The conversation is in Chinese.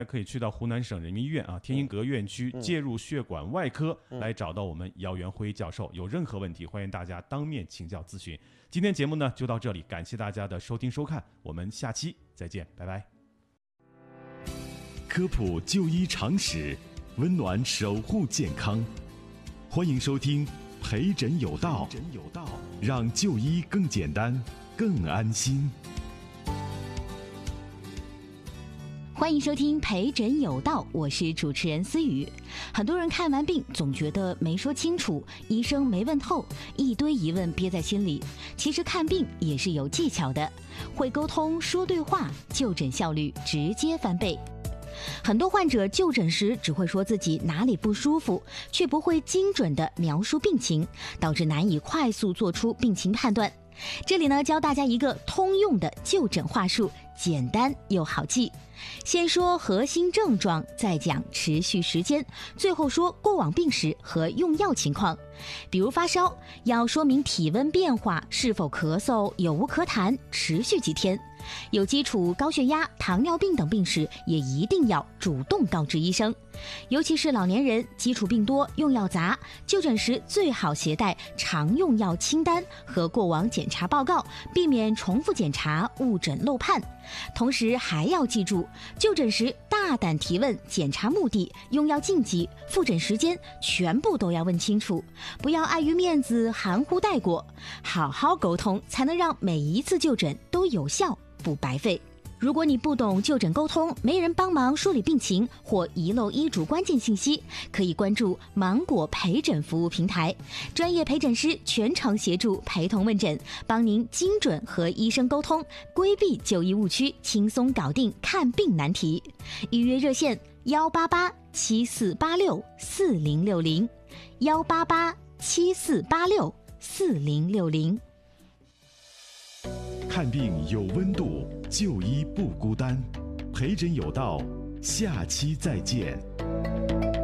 可以去到湖南省人民医院天音阁院区介入血管外科来找到我们姚元辉教授，有任何问题欢迎大家当面请教咨询。今天节目呢就到这里，感谢大家的收听收看，我们下期再见，拜拜。 科普就医常识，温暖守护健康，欢迎收听陪诊有道，让就医更简单更安心。 欢迎收听陪诊有道，我是主持人思雨。很多人看完病总觉得没说清楚，医生没问透，一堆疑问憋在心里。其实看病也是有技巧的，会沟通说对话，就诊效率直接翻倍。很多患者就诊时只会说自己哪里不舒服，却不会精准地描述病情，导致难以快速做出病情判断。这里呢，教大家一个通用的就诊话术，简单又好记。先说核心症状，再讲持续时间，最后说过往病史和用药情况。比如发烧，要说明体温变化，是否咳嗽，有无咳痰，持续几天。有基础高血压、糖尿病等病史，也一定要主动告知医生。尤其是老年人，基础病多，用药杂，就诊时最好携带常用药清单和过往检查报告，避免重复检查、误诊漏判。同时还要记住，就诊时大胆提问，检查目的、用药禁忌、复诊时间全部都要问清楚，不要碍于面子含糊带过，好好沟通，才能让每一次就诊都有效，不白费。如果你不懂就诊沟通，没人帮忙梳理病情，或遗漏医嘱关键信息，可以关注芒果陪诊服务平台，专业陪诊师全程协助陪同问诊，帮您精准和医生沟通，规避就医误区，轻松搞定看病难题。预约热线18874864060，18874864060。 看病有温度，就医不孤单。陪诊有道，下期再见。